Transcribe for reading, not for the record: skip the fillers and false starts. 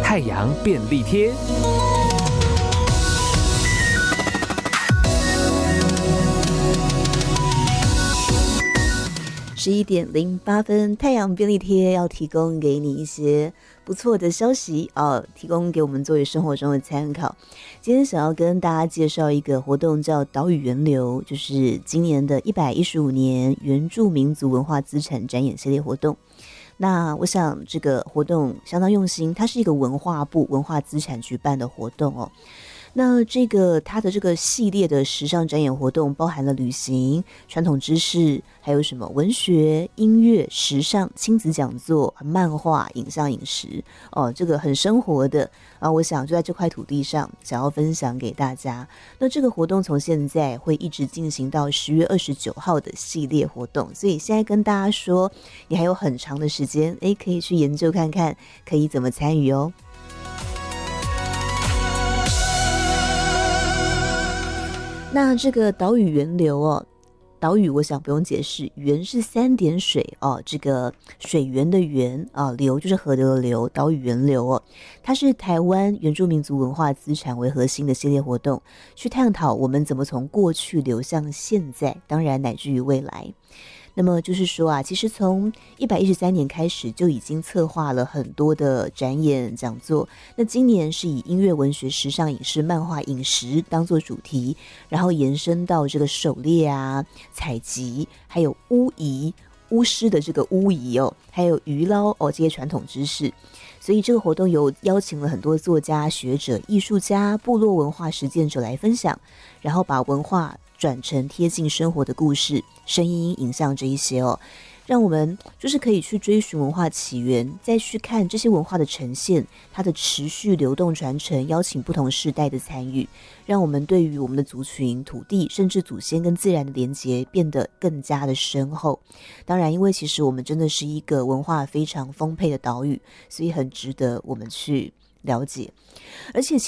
太阳便利贴。 11:08，太阳便利贴要提供给你一些不错的消息哦，提供给我们作为生活中的参考。今天想要跟大家介绍一个活动，叫岛屿源流，就是今年的115年原住民族文化资产展演系列活动。那我想这个活动相当用心，它是一个文化部文化资产局办的活动哦。那它的这个系列的时尚展演活动包含了旅行、传统知识，还有什么文学、音乐、时尚、亲子讲座、漫画、影像、饮食哦，这个很生活的啊。我想就在这块土地上，想要分享给大家。那这个活动从现在会一直进行到10月29号的系列活动，所以现在跟大家说，你还有很长的时间，可以去研究看看，可以怎么参与哦。那这个岛屿源流哦，岛屿我想不用解释，源是3点水哦，这个水源的源啊，流就是河流的流，岛屿源流哦，它是台湾原住民族文化资产为核心的系列活动，去探讨我们怎么从过去流向现在，当然乃至于未来。那么就是说啊，其实从113年开始就已经策划了很多的展演讲座。那今年是以音乐、文学、时尚、影视、漫画、饮食当作主题，然后延伸到这个狩猎啊、采集，还有巫仪、巫师的这个巫仪哦，还有渔捞哦这些传统知识。所以这个活动有邀请了很多作家、学者、艺术家、部落文化实践者来分享，然后把文化转成贴近生活的故事、声音、影像这一些哦，让我们就是可以去追寻文化起源，再去看这些文化的呈现，它的持续流动传承，邀请不同世代的参与，让我们对于我们的族群、土地，甚至祖先跟自然的连结变得更加的深厚。当然，因为其实我们真的是一个文化非常丰沛的岛屿，所以很值得我们去了解。而且